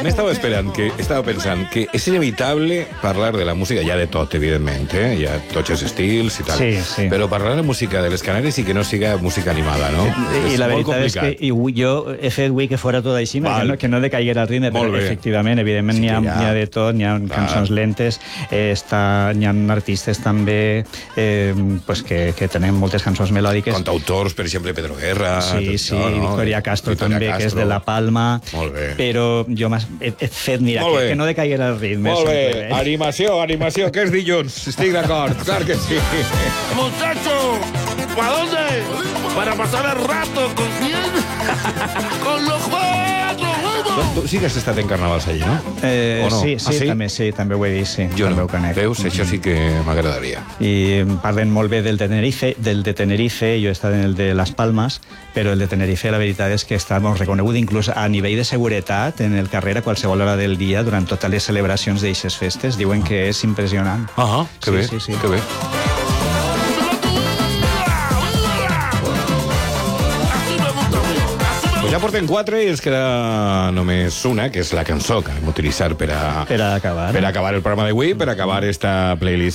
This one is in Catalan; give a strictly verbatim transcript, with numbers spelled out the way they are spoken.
M'he estava esperant, que estava pensant que és inevitable parlar de la música, ja de tot, evidentment, eh? Hi ha tots els estils i tal, sí, sí. però parlar de música de les Canàries i que no siga música animada, no? I, i la veritat és que i jo he fet avui que fora tot així, que no, que no decaiguera el ritme, però efectivament, evidentment, sí n'hi ha, ha... ha de tot, n'hi ha Val. cançons lentes, eh, està, n'hi ha artistes també eh, pues que, que tenen moltes cançons melòdiques. Cantautors, per exemple, Pedro Guerra... Sí, sí, no, no? Victoria Castro Victoria també, Castro. que és de La Palma. Molt bé. Però jo he, he fet, mira, que, que no decaiguera el ritme. Molt bé, sempre, eh? Animació, animació, que és dilluns. Estic d'acord, clar que sí. Muchacho, ¿para dónde? Para pasar el rato, ¿con quién? Con los cuatro. Tu sí que has estat en carnavals allí, no? Eh, no? Sí, sí, ah, sí? També, sí, també ho he vist, sí. Jo no. Ho Veus, això sí que m'agradaria. I parlen molt bé del de Tenerife, del de Tenerife, jo he estat en el de Las Palmas, però el de Tenerife la veritat és que està molt reconegut, inclús a nivell de seguretat, en el carrer a qualsevol hora del dia, durant totes les celebracions d'eixes festes, diuen que és impressionant. Ah, que sí, bé, sí, sí. que bé. Pues ja portem quatre i ens queda només una, que és la cançó que hem utilitzat per a... Per a acabar. Per a acabar el programa d'avui, per a acabar esta playlist.